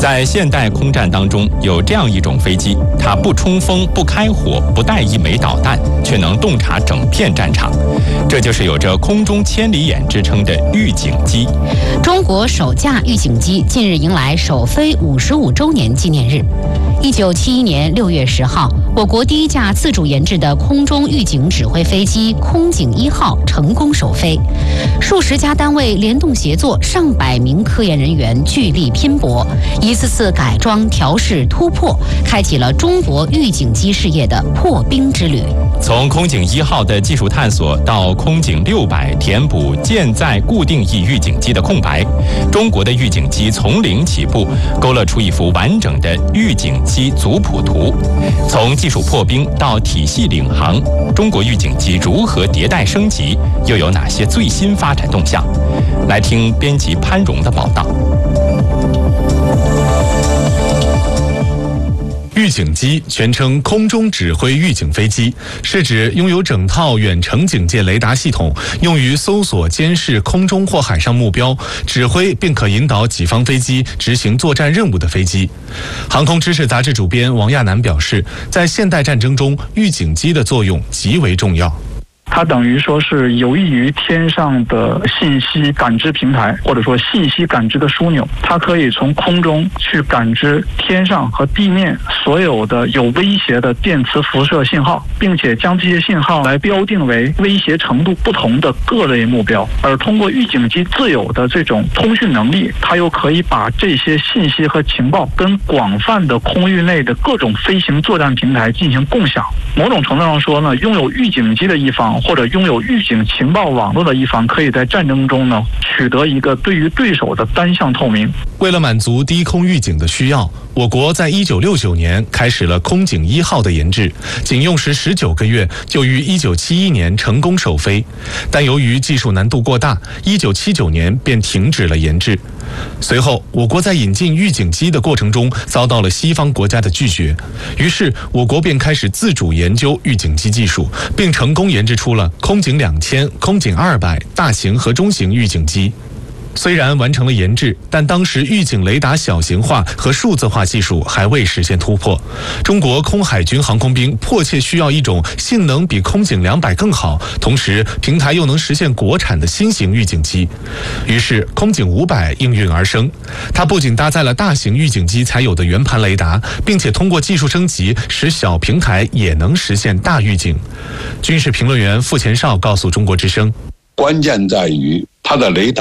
在现代空战当中，有这样一种飞机，它不冲锋、不开火、不带一枚导弹，却能洞察整片战场。这就是有着空中千里眼之称的预警机。 中国首架预警机近日迎来首飞55周年纪念日。1971年6月10号，我国第一架自主研制的空中预警指挥飞机空警1号成功首飞，数十家单位联动协作，上百名科研人员聚力拼搏，一次次改装、调试、突破，开启了中国预警机事业的破冰之旅。 从空警1号的技术探索到空警600填补舰载固定翼预警机的空白，中国的预警机从零起步，勾勒出一幅完整的预警机族谱图。从技术破冰到体系领航，中国预警机如何迭代升级，又有哪些最新发展动向？来听编辑潘荣的报道。 预警机全称空中指挥预警飞机，是指拥有整套远程警戒雷达系统，用于搜索监视空中或海上目标，指挥并可引导己方飞机执行作战任务的飞机。航空知识杂志主编王亚楠表示，在现代战争中，预警机的作用极为重要。 它等于说是有益于天上的信息感知平台，或者说信息感知的枢纽。它可以从空中去感知天上和地面所有的有威胁的电磁辐射信号，并且将这些信号来标定为威胁程度不同的各类目标。而通过预警机自有的这种通讯能力，它又可以把这些信息和情报跟广泛的空域内的各种飞行作战平台进行共享。某种程度上说呢，拥有预警机的一方或者拥有预警情报网络的一方，可以在战争中呢取得一个对于对手的单向透明。 为了满足低空预警的需要，我国在1969年开始了空警1号的研制，仅用时19个月就于1971年成功首飞。但由于技术难度过大，1979年便停止了研制。随后，我国在引进预警机的过程中遭到了西方国家的拒绝，于是我国便开始自主研究预警机技术，并成功研制出了空警2000、空警200大型和中型预警机。虽然完成了研制，但当时预警雷达小型化和数字化技术还未实现突破。中国空海军航空兵迫切需要一种性能比空警200更好，同时平台又能实现国产的新型预警机。于是空警500应运而生，它不仅搭载了大型预警机才有的圆盘雷达，并且通过技术升级，使小平台也能实现大预警。军事评论员傅前绍告诉中国之声， 关键在于它的雷达